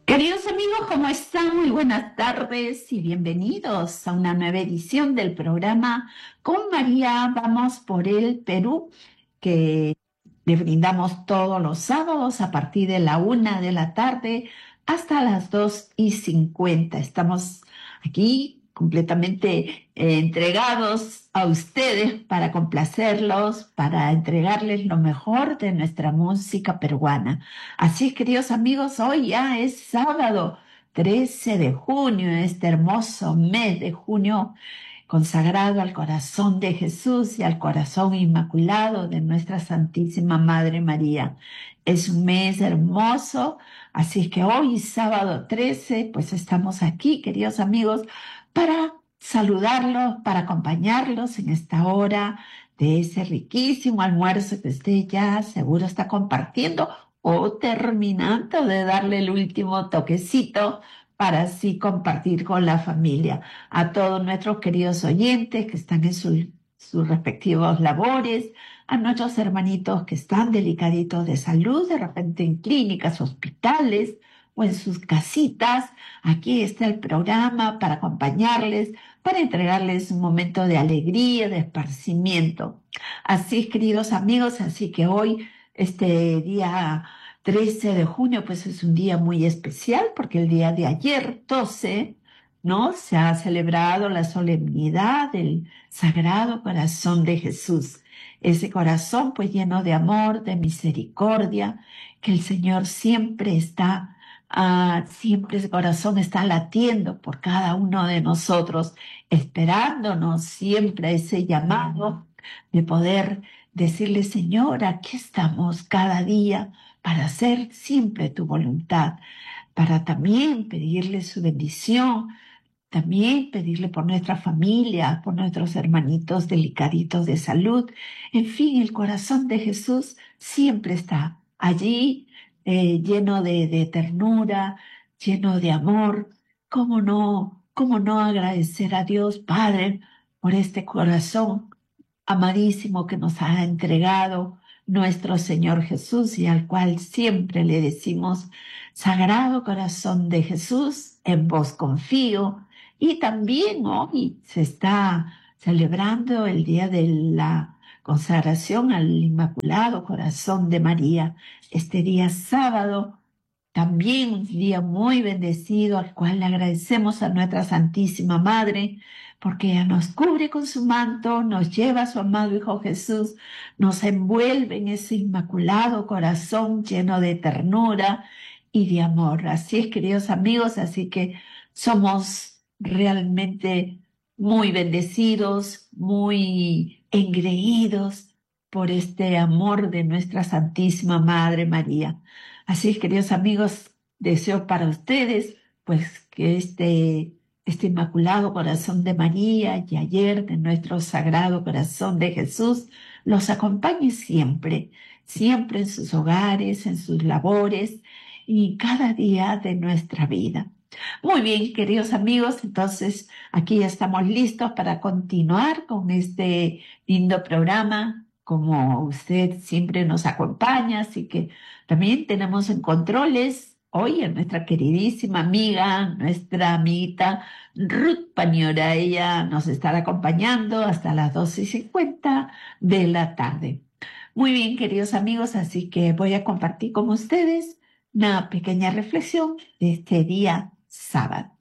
Queridos amigos, ¿cómo están? Muy buenas tardes y bienvenidos a una nueva edición del programa Con María Vamos por el Perú, que le brindamos todos los sábados a partir de la 1 de la tarde hasta las 2:50. Estamos aquí completamente entregados a ustedes para complacerlos, para entregarles lo mejor de nuestra música peruana. Así es, queridos amigos, hoy ya es sábado 13 de junio, este hermoso mes de junio consagrado al corazón de Jesús y al corazón inmaculado de nuestra Santísima Madre María. Es un mes hermoso, así es que hoy, sábado 13, pues estamos aquí, queridos amigos, para saludarlos, para acompañarlos en esta hora de ese riquísimo almuerzo que usted ya seguro está compartiendo o terminando de darle el último toquecito para así compartir con la familia. A todos nuestros queridos oyentes que están en sus respectivos labores, a nuestros hermanitos que están delicaditos de salud, de repente en clínicas, hospitales o en sus casitas. Aquí está el programa para acompañarles, para entregarles un momento de alegría, de esparcimiento. Así, queridos amigos, así que hoy, este día 13 de junio, pues es un día muy especial porque el día de ayer, 12, ¿no? Se ha celebrado la solemnidad del Sagrado Corazón de Jesús. Ese corazón pues lleno de amor, de misericordia, que el Señor siempre está, siempre ese corazón está latiendo por cada uno de nosotros, esperándonos siempre a ese llamado de poder decirle, Señor, aquí estamos cada día para hacer siempre tu voluntad, para también pedirle su bendición, también pedirle por nuestra familia, por nuestros hermanitos delicaditos de salud. En fin, el corazón de Jesús siempre está allí, lleno de ternura, lleno de amor. Cómo no agradecer a Dios Padre por este corazón amadísimo que nos ha entregado nuestro Señor Jesús y al cual siempre le decimos, Sagrado Corazón de Jesús, en vos confío. Y también hoy se está celebrando el día de la consagración al Inmaculado Corazón de María. Este día sábado, también un día muy bendecido al cual le agradecemos a nuestra Santísima Madre, porque ella nos cubre con su manto, nos lleva a su amado Hijo Jesús, nos envuelve en ese inmaculado corazón lleno de ternura y de amor. Así es, queridos amigos, así que somos realmente muy bendecidos, muy engreídos por este amor de nuestra Santísima Madre María. Así es, queridos amigos, deseo para ustedes pues que este Inmaculado Corazón de María y ayer de nuestro Sagrado Corazón de Jesús los acompañe siempre, siempre en sus hogares, en sus labores y cada día de nuestra vida. Muy bien, queridos amigos, entonces aquí ya estamos listos para continuar con este lindo programa. Como usted siempre nos acompaña, así que también tenemos en controles hoy a nuestra queridísima amiga, nuestra amiguita Ruth Pañora. Ella nos estará acompañando hasta las 12:50 de la tarde. Muy bien, queridos amigos, así que voy a compartir con ustedes una pequeña reflexión de este día sábado.